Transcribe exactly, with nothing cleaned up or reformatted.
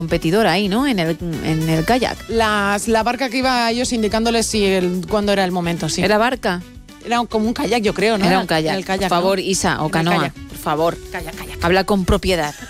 competidor ahí, ¿no? En el, en el kayak. Las, la barca que iba a ellos indicándoles si el, cuándo era el momento, sí. ¿Era barca? Era como un kayak, yo creo, ¿no? Era un kayak. El kayak, por favor, ¿no? Isa, o En el canoa. kayak. Por favor. Kayak, kayak. Habla con propiedad.